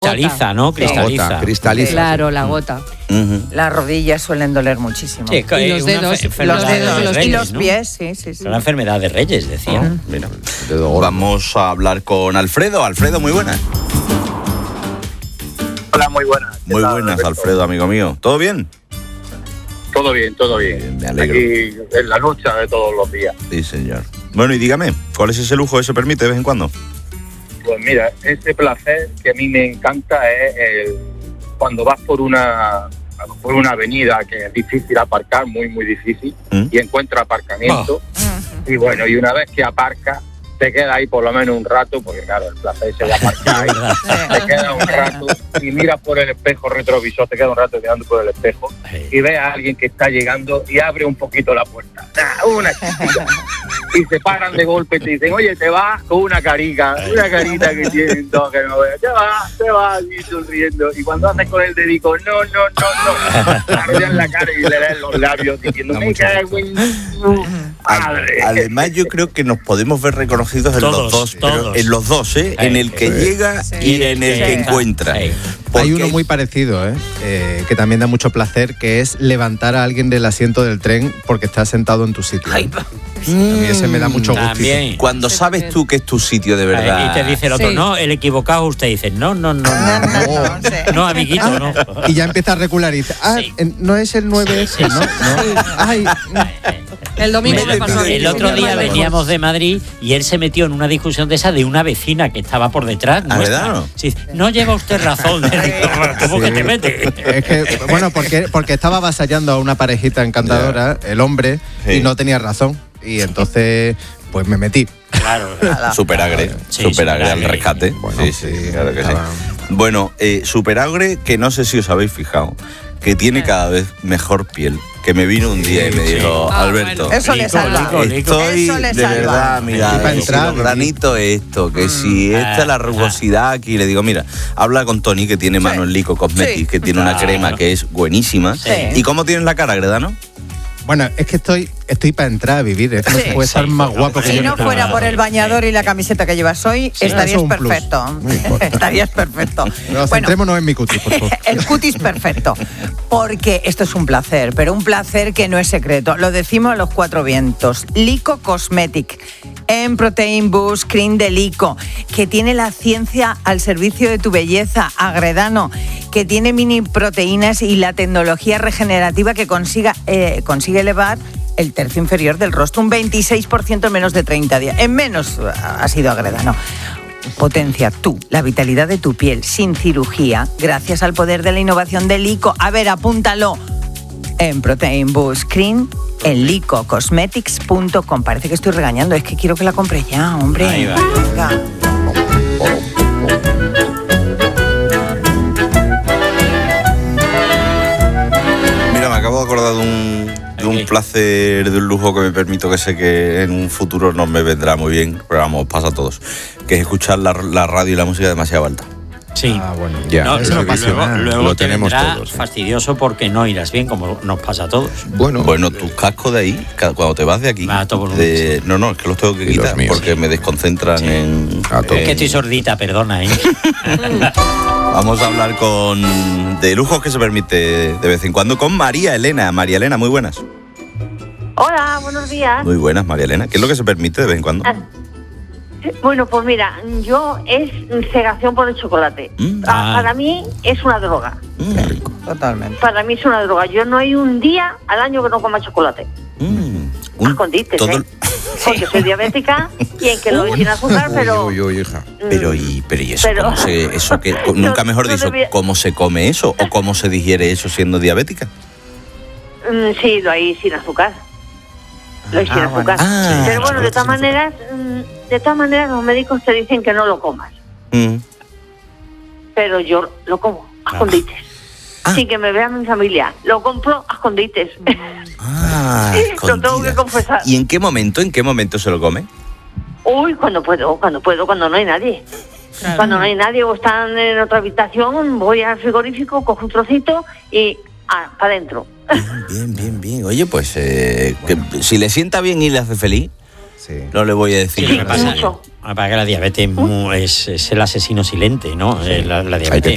cristaliza, ¿no? Cristaliza. Cristaliza. Claro, la gota. Las rodillas suelen doler muchísimo. Sí, Y los dedos, Y los pies, sí. Es una enfermedad de Reyes, decían. Mira, vamos a hablar con Alfredo. Alfredo, muy buenas. Hola, muy buenas. Muy buenas, Alfredo, amigo mío. ¿Todo bien? Todo bien, todo bien. Me alegro. Aquí en la lucha de todos los días. Sí, señor. Bueno, y dígame, ¿cuál es ese lujo que se permite de vez en cuando? Pues mira, ese placer que a mí me encanta es cuando vas por una avenida que es difícil aparcar, muy, muy difícil, y encuentras aparcamiento. Y bueno, y una vez que aparcas, te queda ahí por lo menos un rato, porque claro, el placer se va a aparcar, te queda un rato y miras por el espejo retrovisor, te queda un rato mirando por el espejo y ves a alguien que está llegando y abre un poquito la puerta. Una chiquita. Y se paran de golpe y te dicen, oye, te vas con una carita que tienen todos que no veas, te vas, y sonriendo. Y cuando haces con el dedico, no, arrollan la cara y le den los labios diciendo, me cago en madre. Además, yo creo que nos podemos ver reconocidos en los dos, pero en los dos, en el que llega y en el que encuentra. Hay uno muy parecido, que también da mucho placer, que es levantar a alguien del asiento del tren porque está sentado en tu sitio. A mí ese me da mucho gusto. Cuando sabes tú que es tu sitio de verdad. Y te dice el otro, no, el equivocado, usted dice, no, amiguito, no. Y ya empieza a recular y dice, no es el 9S, ¿no? Ay. El domingo me pasó. El otro día veníamos de Madrid y él se metió en una discusión de esa de una vecina que estaba por detrás. ¿Verdad? Sí, no lleva usted razón. ¿Cómo que te mete? Es que, bueno, porque estaba avasallando a una parejita encantadora, el hombre, y no tenía razón. Y entonces, pues me metí. Claro. Superagre al rescate. Bueno, sí, claro que sí. Bueno, Superagre, que no sé si os habéis fijado, que tiene cada vez mejor piel. Que me vino un día y me dijo, Alberto, bueno, eso le salva. Estoy Eso le de salva. verdad, mira, granito esto, que si esta es la rugosidad aquí, le digo, mira, habla con Tony, que tiene mano en Lico Cosmetics, que tiene una crema que es buenísima. ¿Y cómo tienes la cara, Gredano? Bueno, es que estoy para entrar a vivir. No se puede estar más guapo que yo. Si no fuera por el bañador y la camiseta que llevas hoy, estarías perfecto. Estarías perfecto. Pero centrémonos en mi cutis, por favor. El cutis perfecto. Porque esto es un placer, pero un placer que no es secreto. Lo decimos a los cuatro vientos. Lico Cosmetic, en Protein Boost Cream de Lico, que tiene la ciencia al servicio de tu belleza. Agredano, que tiene mini proteínas y la tecnología regenerativa que consigue elevar el tercio inferior del rostro un 26% en menos de 30 días. En menos ha sido Agredano. Potencia la vitalidad de tu piel sin cirugía gracias al poder de la innovación de Lico. A ver, apúntalo. En Protein Boost Cream, en licocosmetics.com. Parece que estoy regañando, es que quiero que la compre ya, hombre. Ahí va. Venga. Mira, me acabo de acordar de un placer, de un lujo que me permito, que sé que en un futuro no me vendrá muy bien, pero vamos, pasa a todos, que es escuchar la radio y la música demasiado alta. Sí. Bueno, ya. No, eso no pasa nada. luego Lo te tenemos vendrá todos. fastidioso porque no irás bien, como nos pasa a todos. Bueno, tus cascos de ahí, cuando te vas de aquí, Va a todo volumen, no, es que los tengo que Y los quitar míos, porque me desconcentran en... Es que estoy sordita, perdona, ¿eh? Vamos a hablar de lujos que se permite de vez en cuando con María Elena. María Elena, muy buenas. Hola, buenos días. Muy buenas, María Elena. ¿Qué es lo que se permite de vez en cuando? Bueno, pues mira, es cegación por el chocolate. Para mí es una droga. Totalmente. Para mí es una droga. Yo no hay un día al año que no coma chocolate. A escondites, porque soy diabética y en que lo doy sin azúcar, pero... hija. Pero ¿y eso? ¿Eso qué? Nunca mejor dicho, ¿cómo se come eso o cómo se digiere eso siendo diabética? Sí, lo hay sin azúcar. Lo hay sin azúcar. Pero bueno, de todas maneras los médicos te dicen que no lo comas. Pero yo lo como a escondites. Sin que me vea mi familia. Lo compro a escondites. Lo tengo que confesar. ¿Y en qué momento se lo come? Uy, cuando puedo, cuando no hay nadie. Claro. Cuando no hay nadie o están en otra habitación, voy al frigorífico, cojo un trocito y para adentro. Bien. Oye, pues que si le sienta bien y le hace feliz, no le voy a decir sí, que pasa. Mucho. Para que la diabetes es el asesino silente, ¿no? La diabetes.